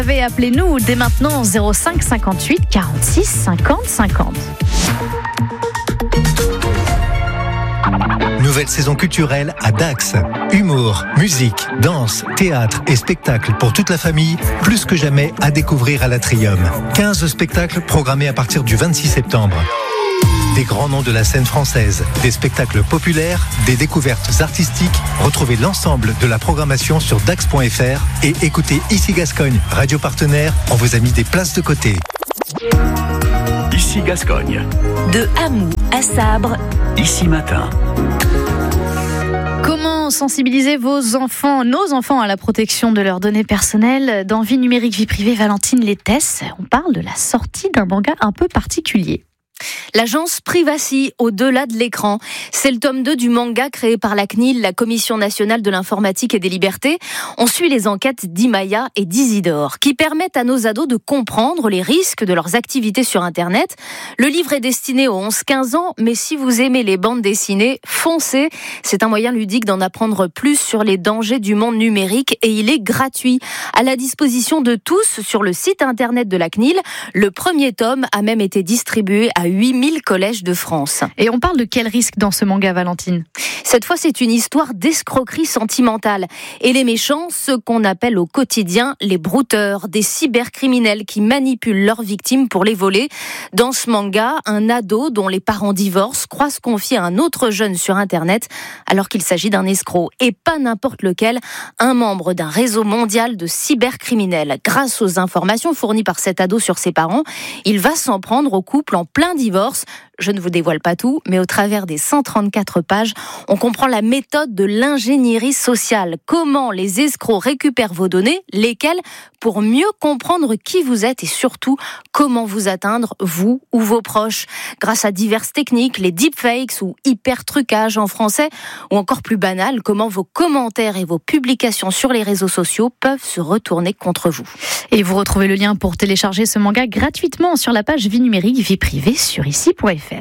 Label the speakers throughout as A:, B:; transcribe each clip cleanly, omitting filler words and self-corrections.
A: Appelez-nous dès maintenant 05 58 46 50 50.
B: Nouvelle saison culturelle à Dax. Humour, musique, danse, théâtre et spectacles pour toute la famille, plus que jamais à découvrir à l'Atrium. 15 spectacles programmés à partir du 26 septembre. Des grands noms de la scène française, des spectacles populaires, des découvertes artistiques. Retrouvez l'ensemble de la programmation sur dax.fr et écoutez Ici Gascogne, radio partenaire. On vous a mis des places de côté.
C: Ici Gascogne.
D: De Hamou à Sabre.
C: Ici Matin.
A: Comment sensibiliser nos enfants à la protection de leurs données personnelles? Dans Vie numérique, vie privée, Valentine Lettès, on parle de la sortie d'un manga un peu particulier.
D: L'agence Privacy, au-delà de l'écran. C'est le tome 2 du manga créé par la CNIL, la Commission nationale de l'informatique et des libertés. On suit les enquêtes d'Imaya et d'Isidore, qui permettent à nos ados de comprendre les risques de leurs activités sur Internet. Le livre est destiné aux 11-15 ans, mais si vous aimez les bandes dessinées, foncez. C'est un moyen ludique d'en apprendre plus sur les dangers du monde numérique et il est gratuit. À la disposition de tous sur le site Internet de la CNIL. Le premier tome a même été distribué à 8000 collèges de France.
A: Et on parle de quel risque dans ce manga, Valentine?
D: Cette fois, c'est une histoire d'escroquerie sentimentale. Et les méchants, ceux qu'on appelle au quotidien les brouteurs, des cybercriminels qui manipulent leurs victimes pour les voler. Dans ce manga, un ado dont les parents divorcent croit se confier à un autre jeune sur Internet alors qu'il s'agit d'un escroc. Et pas n'importe lequel, un membre d'un réseau mondial de cybercriminels. Grâce aux informations fournies par cet ado sur ses parents, il va s'en prendre au couple en plein divorce. Je ne vous dévoile pas tout, mais au travers des 134 pages, on comprend la méthode de l'ingénierie sociale. Comment les escrocs récupèrent vos données, lesquelles, pour mieux comprendre qui vous êtes et surtout comment vous atteindre, vous ou vos proches. Grâce à diverses techniques, les deepfakes ou hyper-trucages en français, ou encore plus banal, comment vos commentaires et vos publications sur les réseaux sociaux peuvent se retourner contre vous.
A: Et vous retrouvez le lien pour télécharger ce manga gratuitement sur la page Vie numérique, vie privée sur ici.fr.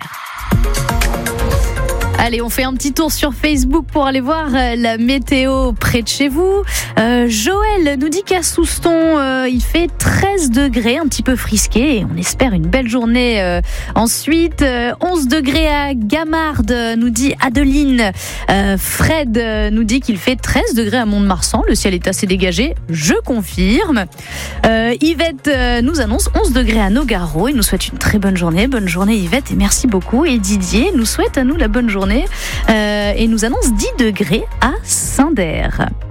A: Allez, on fait un petit tour sur Facebook pour aller voir la météo près de chez vous. Joël nous dit qu'à Souston, il fait 13 degrés, un petit peu frisqué, et on espère une belle journée ensuite. 11 degrés à Gamarde, nous dit Adeline. Fred nous dit qu'il fait 13 degrés à Mont-de-Marsan, le ciel est assez dégagé, je confirme. Yvette nous annonce 11 degrés à Nogaro et nous souhaite une très bonne journée. Bonne journée Yvette et merci beaucoup. Et Didier nous souhaite à nous la bonne journée et nous annonce 10 degrés à Saint-Der.